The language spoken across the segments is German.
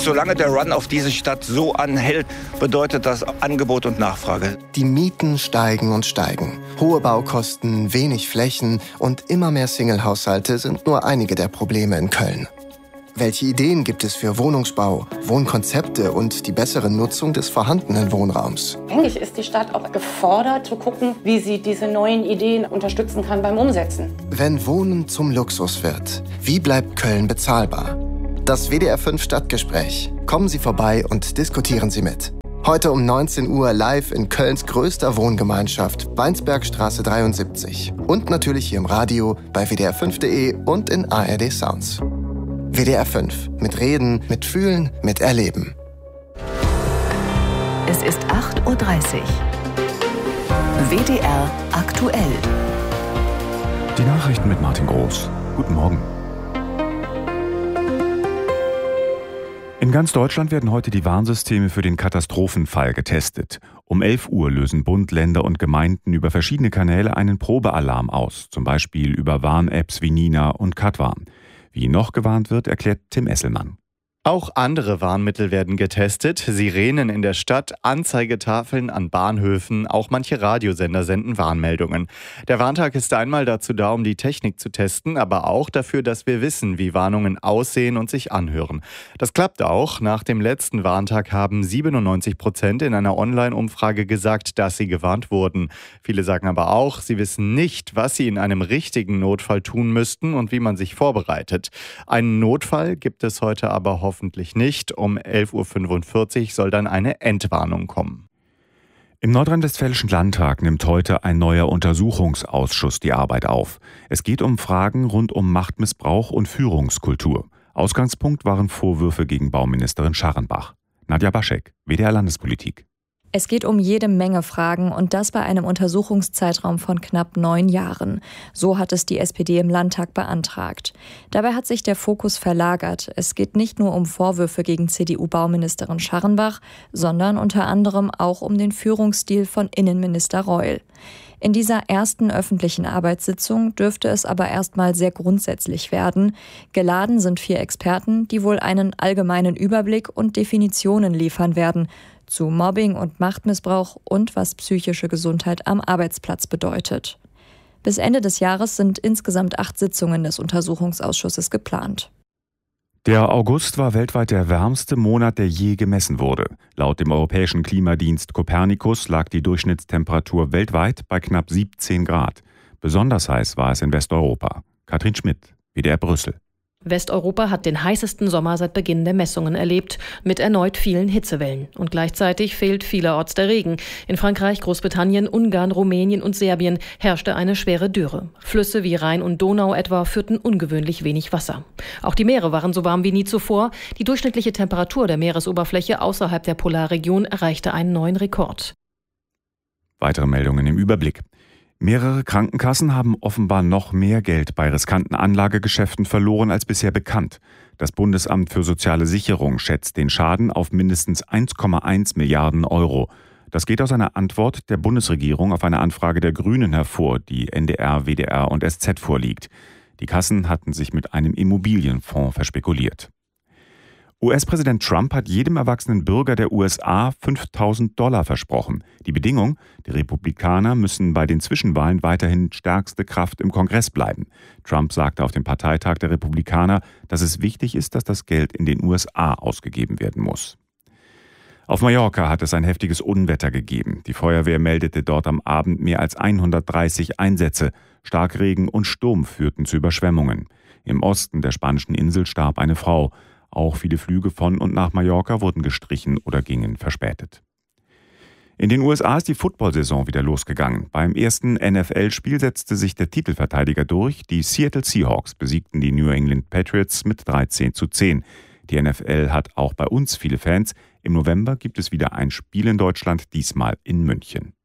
solange der Run auf diese Stadt so anhält, bedeutet das Angebot und Nachfrage. Die Mieten steigen und steigen. Hohe Baukosten, wenig Flächen und immer mehr Single-Haushalte sind nur einige der Probleme in Köln. Welche Ideen gibt es für Wohnungsbau, Wohnkonzepte und die bessere Nutzung des vorhandenen Wohnraums? Eigentlich ist die Stadt auch gefordert, zu gucken, wie sie diese neuen Ideen unterstützen kann beim Umsetzen. Wenn Wohnen zum Luxus wird, wie bleibt Köln bezahlbar? Das WDR 5 Stadtgespräch. Kommen Sie vorbei und diskutieren Sie mit. Heute um 19 Uhr live in Kölns größter Wohngemeinschaft, Weinsbergstraße 73. Und natürlich hier im Radio, bei wdr5.de und in ARD Sounds. WDR 5. Mit Reden, mit Fühlen, mit Erleben. Es ist 8:30 Uhr. WDR aktuell. Die Nachrichten mit Martin Groß. Guten Morgen. In ganz Deutschland werden heute die Warnsysteme für den Katastrophenfall getestet. Um 11 Uhr lösen Bund, Länder und Gemeinden über verschiedene Kanäle einen Probealarm aus, zum Beispiel über Warn-Apps wie Nina und Katwarn. Wie noch gewarnt wird, erklärt Tim Esselmann. Auch andere Warnmittel werden getestet. Sirenen in der Stadt, Anzeigetafeln an Bahnhöfen, auch manche Radiosender senden Warnmeldungen. Der Warntag ist einmal dazu da, um die Technik zu testen, aber auch dafür, dass wir wissen, wie Warnungen aussehen und sich anhören. Das klappt auch. Nach dem letzten Warntag haben 97% in einer Online-Umfrage gesagt, dass sie gewarnt wurden. Viele sagen aber auch, sie wissen nicht, was sie in einem richtigen Notfall tun müssten und wie man sich vorbereitet. Einen Notfall gibt es heute aber hoffentlich nicht. Um 11:45 Uhr soll dann eine Entwarnung kommen. Im Nordrhein-Westfälischen Landtag nimmt heute ein neuer Untersuchungsausschuss die Arbeit auf. Es geht um Fragen rund um Machtmissbrauch und Führungskultur. Ausgangspunkt waren Vorwürfe gegen Bauministerin Scharrenbach. Nadja Baschek, WDR Landespolitik. Es geht um jede Menge Fragen und das bei einem Untersuchungszeitraum von knapp 9 Jahren. So hat es die SPD im Landtag beantragt. Dabei hat sich der Fokus verlagert. Es geht nicht nur um Vorwürfe gegen CDU-Bauministerin Scharrenbach, sondern unter anderem auch um den Führungsstil von Innenminister Reul. In dieser ersten öffentlichen Arbeitssitzung dürfte es aber erstmal sehr grundsätzlich werden. Geladen sind 4 Experten, die wohl einen allgemeinen Überblick und Definitionen liefern werden zu Mobbing und Machtmissbrauch und was psychische Gesundheit am Arbeitsplatz bedeutet. Bis Ende des Jahres sind insgesamt 8 Sitzungen des Untersuchungsausschusses geplant. Der August war weltweit der wärmste Monat, der je gemessen wurde. Laut dem europäischen Klimadienst Copernicus lag die Durchschnittstemperatur weltweit bei knapp 17 Grad. Besonders heiß war es in Westeuropa. Katrin Schmidt, WDR Brüssel. Westeuropa hat den heißesten Sommer seit Beginn der Messungen erlebt, mit erneut vielen Hitzewellen. Und gleichzeitig fehlt vielerorts der Regen. In Frankreich, Großbritannien, Ungarn, Rumänien und Serbien herrschte eine schwere Dürre. Flüsse wie Rhein und Donau etwa führten ungewöhnlich wenig Wasser. Auch die Meere waren so warm wie nie zuvor. Die durchschnittliche Temperatur der Meeresoberfläche außerhalb der Polarregion erreichte einen neuen Rekord. Weitere Meldungen im Überblick. Mehrere Krankenkassen haben offenbar noch mehr Geld bei riskanten Anlagegeschäften verloren als bisher bekannt. Das Bundesamt für Soziale Sicherung schätzt den Schaden auf mindestens 1,1 Milliarden Euro. Das geht aus einer Antwort der Bundesregierung auf eine Anfrage der Grünen hervor, die NDR, WDR und SZ vorliegt. Die Kassen hatten sich mit einem Immobilienfonds verspekuliert. US-Präsident Trump hat jedem erwachsenen Bürger der USA $5.000 versprochen. Die Bedingung: die Republikaner müssen bei den Zwischenwahlen weiterhin stärkste Kraft im Kongress bleiben. Trump sagte auf dem Parteitag der Republikaner, dass es wichtig ist, dass das Geld in den USA ausgegeben werden muss. Auf Mallorca hat es ein heftiges Unwetter gegeben. Die Feuerwehr meldete dort am Abend mehr als 130 Einsätze. Starkregen und Sturm führten zu Überschwemmungen. Im Osten der spanischen Insel starb eine Frau. Auch viele Flüge von und nach Mallorca wurden gestrichen oder gingen verspätet. In den USA ist die Football-Saison wieder losgegangen. Beim ersten NFL-Spiel setzte sich der Titelverteidiger durch. Die Seattle Seahawks besiegten die New England Patriots mit 13:10. Die NFL hat auch bei uns viele Fans. Im November gibt es wieder ein Spiel in Deutschland, diesmal in München.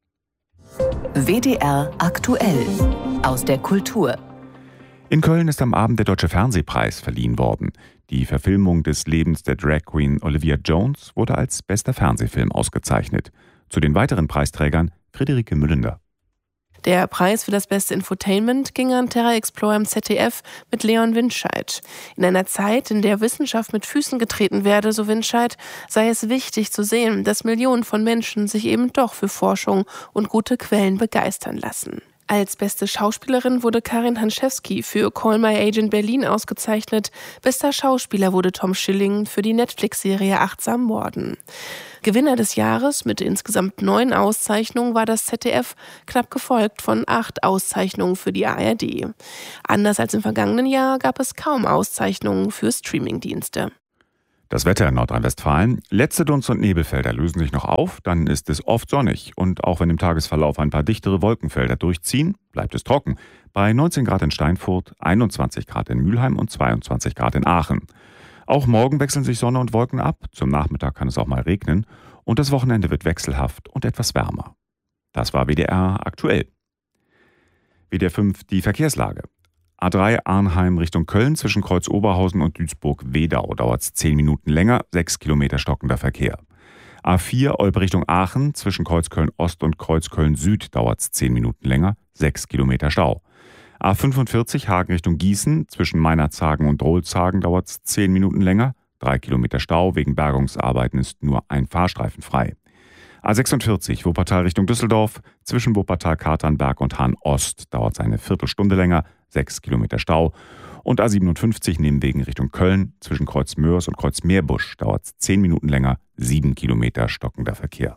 WDR aktuell aus der Kultur. In Köln ist am Abend der Deutsche Fernsehpreis verliehen worden. Die Verfilmung des Lebens der Drag Queen Olivia Jones wurde als bester Fernsehfilm ausgezeichnet. Zu den weiteren Preisträgern Friederike Müllender. Der Preis für das beste Infotainment ging an Terra Explorer im ZDF mit Leon Winscheid. In einer Zeit, in der Wissenschaft mit Füßen getreten werde, so Winscheid, sei es wichtig zu sehen, dass Millionen von Menschen sich eben doch für Forschung und gute Quellen begeistern lassen. Als beste Schauspielerin wurde Karin Hanschewski für Call My Agent Berlin ausgezeichnet. Bester Schauspieler wurde Tom Schilling für die Netflix-Serie Achtsam Morden. Gewinner des Jahres mit insgesamt 9 Auszeichnungen war das ZDF, knapp gefolgt von 8 Auszeichnungen für die ARD. Anders als im vergangenen Jahr gab es kaum Auszeichnungen für Streamingdienste. Das Wetter in Nordrhein-Westfalen. Letzte Dunst- und Nebelfelder lösen sich noch auf, dann ist es oft sonnig. Und auch wenn im Tagesverlauf ein paar dichtere Wolkenfelder durchziehen, bleibt es trocken. Bei 19 Grad in Steinfurt, 21 Grad in Mülheim und 22 Grad in Aachen. Auch morgen wechseln sich Sonne und Wolken ab. Zum Nachmittag kann es auch mal regnen. Und das Wochenende wird wechselhaft und etwas wärmer. Das war WDR aktuell. WDR 5 die Verkehrslage. A3 Arnheim Richtung Köln zwischen Kreuz Oberhausen und Duisburg-Wedau dauert es 10 Minuten länger, 6 Kilometer stockender Verkehr. A4 Olpe Richtung Aachen zwischen Kreuz Köln Ost und Kreuz Köln Süd dauert es 10 Minuten länger, 6 Kilometer Stau. A45 Hagen Richtung Gießen zwischen Meinerzhagen und Drolshagen dauert es 10 Minuten länger, 3 Kilometer Stau, wegen Bergungsarbeiten ist nur ein Fahrstreifen frei. A46 Wuppertal Richtung Düsseldorf zwischen Wuppertal-Katernberg und Hahn-Ost dauert es eine Viertelstunde länger, 6 Kilometer Stau. Und A57 Nebenwegen Richtung Köln zwischen Kreuz Mörs und Kreuz Meerbusch dauert es 10 Minuten länger, 7 Kilometer stockender Verkehr.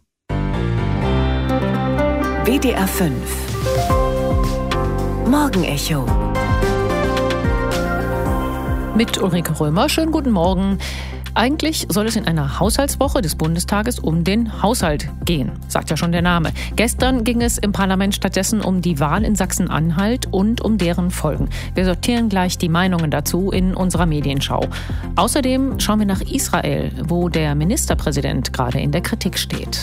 WDR 5 Morgenecho mit Ulrike Römer. Schönen guten Morgen. Eigentlich soll es in einer Haushaltswoche des Bundestages um den Haushalt gehen, sagt ja schon der Name. Gestern ging es im Parlament stattdessen um die Wahl in Sachsen-Anhalt und um deren Folgen. Wir sortieren gleich die Meinungen dazu in unserer Medienschau. Außerdem schauen wir nach Israel, wo der Ministerpräsident gerade in der Kritik steht.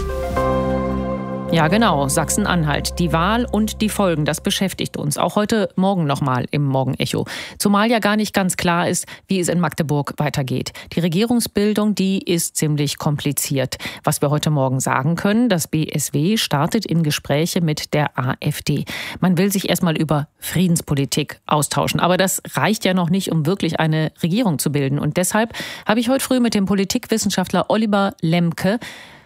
Ja, genau, Sachsen-Anhalt. Die Wahl und die Folgen, das beschäftigt uns. Auch heute Morgen nochmal im Morgenecho. Zumal ja gar nicht ganz klar ist, wie es in Magdeburg weitergeht. Die Regierungsbildung, die ist ziemlich kompliziert. Was wir heute Morgen sagen können, das BSW startet in Gespräche mit der AfD. Man will sich erstmal über Friedenspolitik austauschen. Aber das reicht ja noch nicht, um wirklich eine Regierung zu bilden. Und deshalb habe ich heute früh mit dem Politikwissenschaftler Oliver Lemke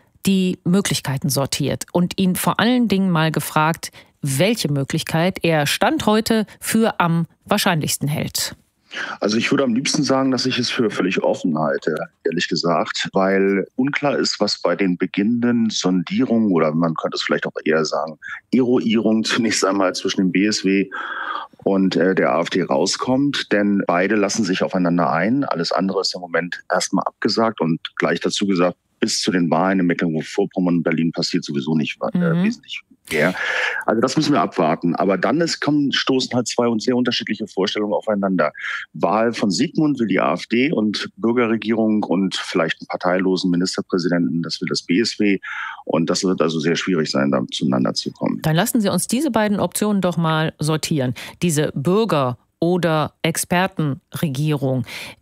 die Möglichkeiten sortiert und ihn vor allen Dingen mal gefragt, welche Möglichkeit er Stand heute für am wahrscheinlichsten hält. Also ich würde am liebsten sagen, dass ich es für völlig offen halte, ehrlich gesagt, weil unklar ist, was bei den beginnenden Sondierungen oder man könnte es vielleicht auch eher sagen, Eruierung zunächst einmal zwischen dem BSW und der AfD rauskommt, denn beide lassen sich aufeinander ein. Alles andere ist im Moment erstmal abgesagt und gleich dazu gesagt, bis zu den Wahlen in Mecklenburg-Vorpommern und Berlin passiert sowieso nicht wesentlich mehr. Also das müssen wir abwarten. Aber dann stoßen halt zwei sehr unterschiedliche Vorstellungen aufeinander. Wahl von Sigmund will die AfD und Bürgerregierung und vielleicht einen parteilosen Ministerpräsidenten, das will das BSW. Und das wird also sehr schwierig sein, da zueinander zu kommen. Dann lassen Sie uns diese beiden Optionen doch mal sortieren. Diese Bürger- oder Expertenregierung.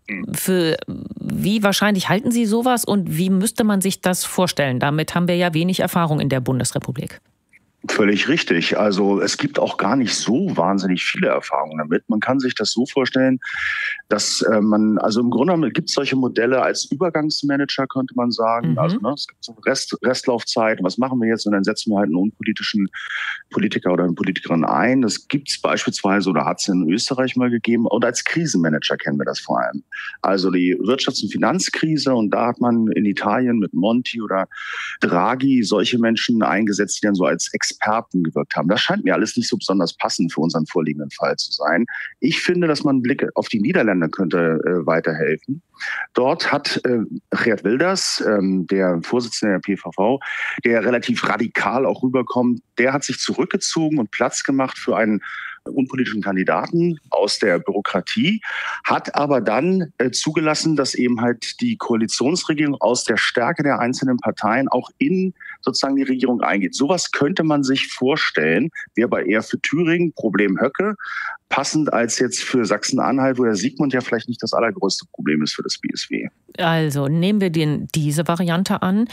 Für wie wahrscheinlich halten Sie sowas und wie müsste man sich das vorstellen? Damit haben wir ja wenig Erfahrung in der Bundesrepublik. Völlig richtig. Also es gibt auch gar nicht so wahnsinnig viele Erfahrungen damit. Man kann sich das so vorstellen, dass also im Grunde genommen gibt es solche Modelle als Übergangsmanager, könnte man sagen. Also es gibt so eine Restlaufzeit. Was machen wir jetzt? Und dann setzen wir halt einen unpolitischen Politiker oder eine Politikerin ein. Das gibt es beispielsweise oder hat es in Österreich mal gegeben. Und als Krisenmanager kennen wir das vor allem. Also die Wirtschafts- und Finanzkrise. Und da hat man in Italien mit Monti oder Draghi solche Menschen eingesetzt, die dann so als Experten gewirkt haben. Das scheint mir alles nicht so besonders passend für unseren vorliegenden Fall zu sein. Ich finde, dass man einen Blick auf die Niederländer könnte weiterhelfen. Dort hat Geert Wilders, der Vorsitzende der PVV, der relativ radikal auch rüberkommt, der hat sich zurückgezogen und Platz gemacht für einen unpolitischen Kandidaten aus der Bürokratie, hat aber dann zugelassen, dass eben halt die Koalitionsregierung aus der Stärke der einzelnen Parteien auch in sozusagen die Regierung eingeht. Sowas könnte man sich vorstellen, wäre aber eher für Thüringen, Problem Höcke, passend als jetzt für Sachsen-Anhalt, wo der Sigmund ja vielleicht nicht das allergrößte Problem ist für das BSW. Also nehmen wir diese Variante an.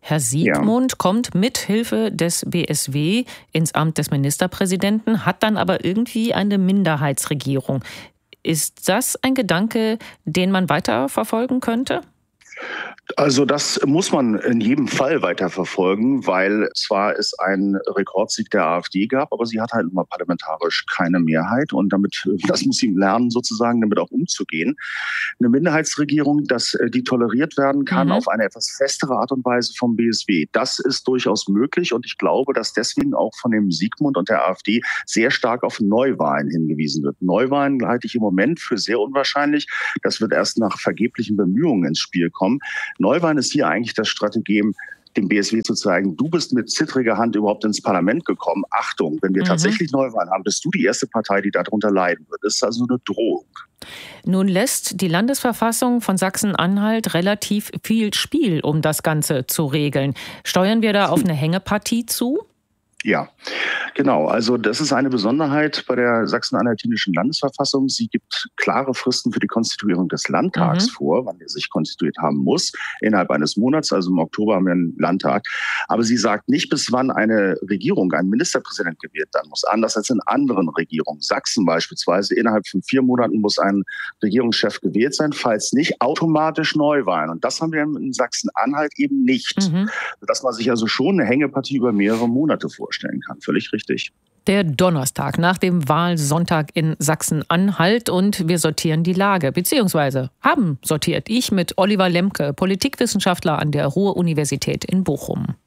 Herr Siegmund kommt mit Hilfe des BSW ins Amt des Ministerpräsidenten, hat dann aber irgendwie eine Minderheitsregierung. Ist das ein Gedanke, den man weiter verfolgen könnte? Also das muss man in jedem Fall weiterverfolgen, weil zwar es einen Rekordsieg der AfD gab, aber sie hat halt immer parlamentarisch keine Mehrheit und das muss sie lernen sozusagen, damit auch umzugehen. Eine Minderheitsregierung, die toleriert werden kann auf eine etwas festere Art und Weise vom BSW. Das ist durchaus möglich und ich glaube, dass deswegen auch von dem Siegmund und der AfD sehr stark auf Neuwahlen hingewiesen wird. Neuwahlen halte ich im Moment für sehr unwahrscheinlich. Das wird erst nach vergeblichen Bemühungen ins Spiel kommen. Neuwahlen ist hier eigentlich das Stratagem, dem BSW zu zeigen, du bist mit zittriger Hand überhaupt ins Parlament gekommen. Achtung, wenn wir tatsächlich Neuwahlen haben, bist du die erste Partei, die darunter leiden wird. Das ist also eine Drohung. Nun lässt die Landesverfassung von Sachsen-Anhalt relativ viel Spiel, um das Ganze zu regeln. Steuern wir da auf eine Hängepartie zu? Ja, genau. Also das ist eine Besonderheit bei der sachsen-anhaltinischen Landesverfassung. Sie gibt klare Fristen für die Konstituierung des Landtags vor, wann er sich konstituiert haben muss, innerhalb eines Monats. Also im Oktober haben wir einen Landtag. Aber sie sagt nicht, bis wann eine Regierung, ein Ministerpräsident gewählt werden muss. Anders als in anderen Regierungen. Sachsen beispielsweise, innerhalb von 4 Monaten muss ein Regierungschef gewählt sein, falls nicht automatisch Neuwahlen. Und das haben wir in Sachsen-Anhalt eben nicht. Dass man sich also schon eine Hängepartie über mehrere Monate vorstellen kann. Völlig richtig. Der Donnerstag nach dem Wahlsonntag in Sachsen-Anhalt und wir sortieren die Lage, beziehungsweise haben sortiert. Ich mit Oliver Lemke, Politikwissenschaftler an der Ruhr-Universität in Bochum.